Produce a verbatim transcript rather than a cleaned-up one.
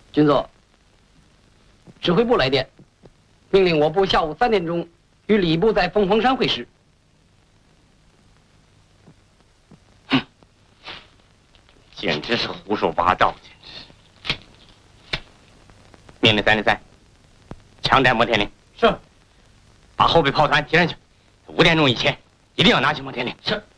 军座，指挥部来电，命令我部下午三点钟与礼部在凤凰山会师。 哼，简直是胡说八道！简直。命令三零三，强带摩天岭。 是。 把后备炮团提上去，五点钟以前一定要拿起摩天岭。 是。